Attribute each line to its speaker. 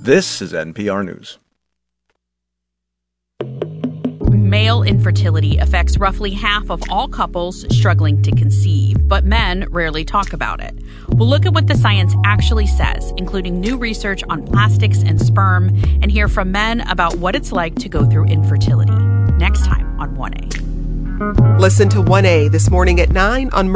Speaker 1: This is NPR News.
Speaker 2: Male infertility affects roughly half of all couples struggling to conceive, but men rarely talk about it. We'll look at what the science actually says, including new research on plastics and sperm, and hear from men about what it's like to go through infertility. Next time on 1A.
Speaker 3: Listen to 1A this morning at 9 on